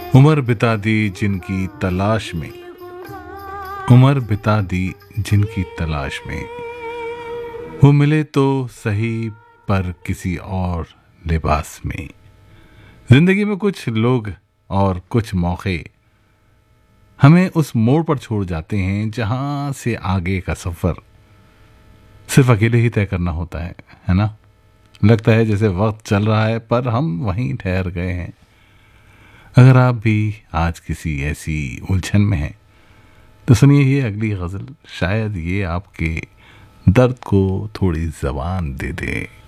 उम्र बिता दी जिनकी तलाश में, उम्र बिता दी जिनकी तलाश में, वो मिले तो सही पर किसी और लिबास में। जिंदगी में कुछ लोग और कुछ मौके हमें उस मोड़ पर छोड़ जाते हैं जहां से आगे का सफर सिर्फ अकेले ही तय करना होता है ना। लगता है जैसे वक्त चल रहा है पर हम वहीं ठहर गए हैं। अगर आप भी आज किसी ऐसी उलझन में हैं तो सुनिए ये अगली गजल, शायद ये आपके दर्द को थोड़ी जबान दे दे।